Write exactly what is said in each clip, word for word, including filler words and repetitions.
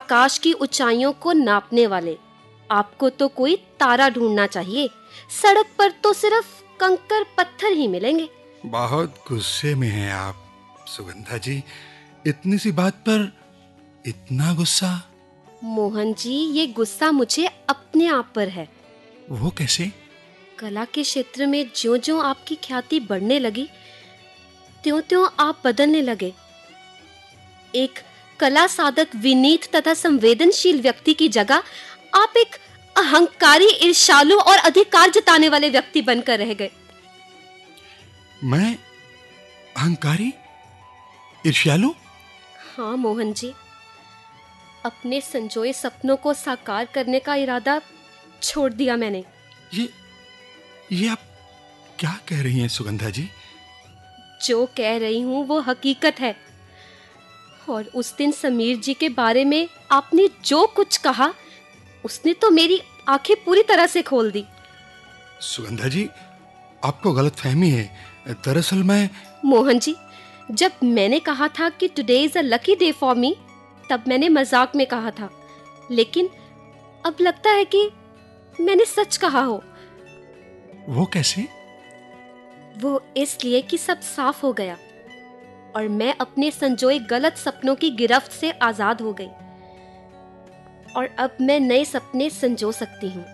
आकाश की ऊंचाइयों को नापने वाले। आपको तो कोई तारा ढूंढना चाहिए, सड़क पर तो सिर्फ कंकर पत्थर ही मिलेंगे। बहुत गुस्से में हैं आप सुगंधा जी, इतनी सी बात पर इतना गुस्सा। मोहन जी, ये गुस्सा मुझे अपने आप पर है। वो कैसे? कला के क्षेत्र में ज्यों-ज्यों आपकी ख्याति बढ़ने लगी, त्यों-त्यों आप बदलने लगे। एक कला साधक, विनीत तथा संवेदनशील व्यक्ति की जगह आप एक अहंकारी, ईर्ष्यालु और अधिकार जताने वाले व्यक्ति बनकर रह गए। मैं अहंकारी, ईर्ष्यालु? हाँ मोहन जी, अपने संजोए सपनों को साकार करने का इरादा छोड़ दिया मैंने। ये ये आप क्या कह रही हैं सुगंधा जी? जो कह रही हूँ वो हकीकत है। और उस दिन समीर जी के बारे में आपने जो कुछ कहा, उसने तो मेरी आंखें पूरी तरह से खोल दी। सुगंधा जी, आपको गलतफहमी है। दरअसल मैं मोहन जी, जब मैंने कहा था कि today is a lucky day for me, तब मैंने मजाक में कहा था, लेकिन अब लगता है कि मैंने सच कहा हो। वो कैसे? वो इसलिए कि सब साफ हो गया और मैं अपने संजोए गलत सपनों की गिरफ्त से आजाद हो गई और अब मैं नए सपने संजो सकती हूँ।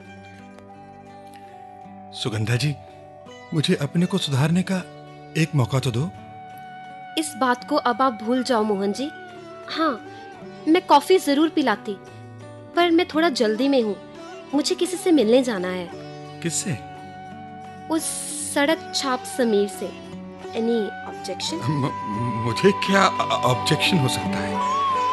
सुगंधा जी, मुझे अपने को सुधारने का एक मौका तो दो। इस बात को अब आप भूल जाओ मोहन जी। हाँ, मैं कॉफी जरूर पिलाती, पर मैं थोड़ा जल्दी में हूँ। मुझे किसी से मिलने जाना है। किससे? उस सड़क छाप समीर से। Any objection? मुझे क्या ऑब्जेक्शन हो सकता है?